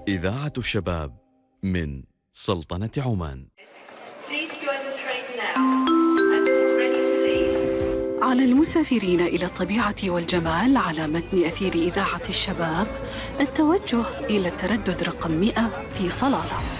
إذاعة الشباب من سلطنة عمان. على المسافرين إلى الطبيعة والجمال على متن أثير إذاعة الشباب التوجه إلى التردد رقم 100 في صلالة.